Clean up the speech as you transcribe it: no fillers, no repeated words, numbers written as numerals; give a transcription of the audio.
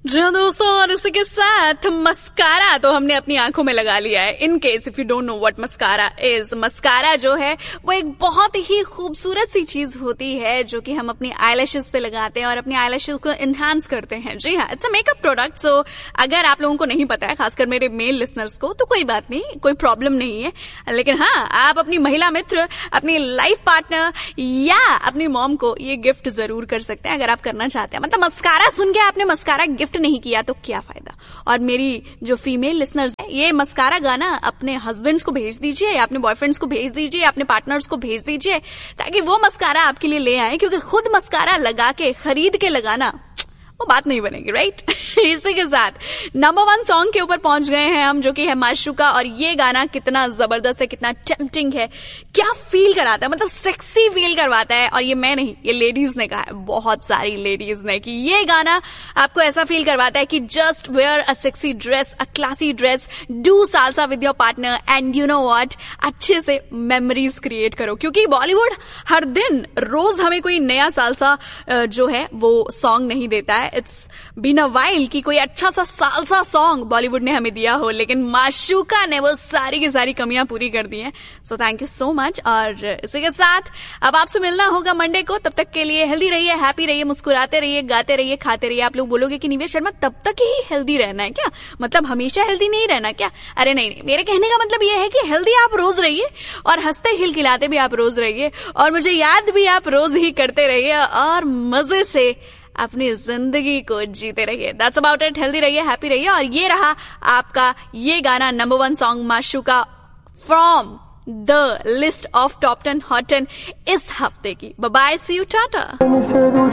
जी हाँ दोस्तों, और इसी के साथ मस्कारा तो हमने अपनी आंखों में लगा लिया है। In case if you don't know what mascara is, mascara जो है वो एक बहुत ही खूबसूरत सी चीज होती है जो कि हम अपनी आईलैशेस पे लगाते हैं और अपनी आईलैशेस को एनहांस करते हैं। जी हाँ, इट्स अ मेकअप प्रोडक्ट। सो अगर आप लोगों को नहीं पता है, खासकर मेरे मेल लिसनर्स को, तो कोई बात नहीं, कोई प्रॉब्लम नहीं है। लेकिन हाँ, आप अपनी महिला मित्र, अपनी लाइफ पार्टनर या अपनी मॉम को ये गिफ्ट जरूर कर सकते हैं अगर आप करना चाहते हैं। मतलब मस्कारा सुन के आपने मस्कारा गिफ्ट नहीं किया तो क्या फायदा। और मेरी जो फीमेल लिसनर्स है, ये मस्कारा गाना अपने हस्बैंड्स को भेज दीजिए, अपने बॉयफ्रेंड्स को भेज दीजिए, अपने पार्टनर्स को भेज दीजिए, ताकि वो मस्कारा आपके लिए ले आए। क्योंकि खुद मस्कारा लगा के, खरीद के लगाना, वो बात नहीं बनेगी, राइट? इसी के साथ नंबर 1 सॉन्ग के ऊपर पहुंच गए हैं हम, जो कि है माशूका। और ये गाना कितना जबरदस्त है, कितना टेम्पटिंग है, क्या फील कराता है, मतलब सेक्सी फील करवाता है। और ये मैं नहीं, ये लेडीज ने कहा है, बहुत सारी लेडीज ने, कि ये गाना आपको ऐसा फील करवाता है कि just where a sexy dress, a classy dress, do salsa with your partner and you know what, अच्छे से मेमोरीज क्रिएट करो। क्योंकि बॉलीवुड हर दिन रोज हमें कोई नया सालसा जो है वो सॉन्ग नहीं देता है। इट्स बीन अ वाइल कि कोई अच्छा सा सालसा सॉन्ग बॉलीवुड ने हमें दिया हो, लेकिन माशूका ने वो सारी की सारी कमियां पूरी कर दी हैं। So thank you so much. और इसी के साथ अब आपसे मिलना होगा मंडे को। तब तक के लिए हेल्दी रहिए, हैप्पी रहिए, मुस्कुराते रहिए, गाते रहिए, खाते रहिए। आप लोग बोलोगे कि निवेश शर्मा तब तक ही हेल्दी रहना है क्या, मतलब हमेशा हेल्दी नहीं रहना क्या? अरे नहीं, मेरे कहने का मतलब ये है कि हेल्दी आप रोज रहिए और हंसते खिलखिलाते भी आप रोज रहिए, और मुझे याद भी आप रोज ही करते रहिए, और मजे से अपनी जिंदगी को जीते रहिए। That's about it. हेल्दी रहिए, हैप्पी रहिए। और ये रहा आपका ये गाना, number 1 song माशूका from the list of top 10 hot 10 इस हफ्ते की। Bye bye, C you, Tata.